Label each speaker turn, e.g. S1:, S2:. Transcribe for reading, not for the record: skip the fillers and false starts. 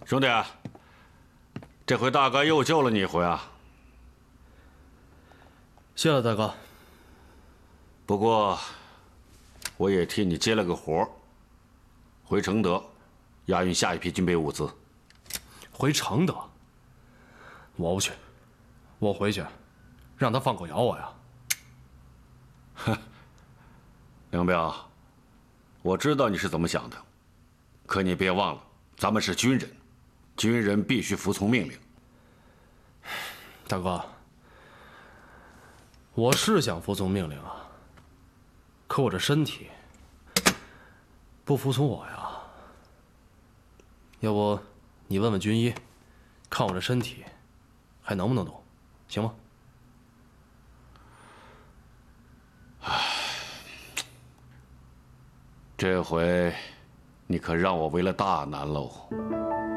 S1: 兄弟，这回大哥又救了你一回啊！
S2: 谢了，大哥。
S1: 不过，我也替你接了个活儿，回承德押运下一批军备物资。
S2: 回承德？我不去，我回去，让他放狗咬我呀！
S1: 哼，梁彪，我知道你是怎么想的，可你别忘了，咱们是军人，军人必须服从命令。
S2: 大哥，我是想服从命令啊，可我这身体不服从我呀。要不你问问军医，看我这身体还能不能动，行吗？
S1: 这回你可让我为了大难喽。